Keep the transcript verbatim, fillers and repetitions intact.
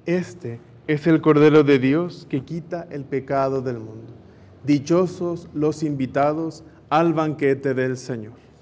Este es el Cordero de Dios que quita el pecado del mundo. Dichosos los invitados al banquete del Señor.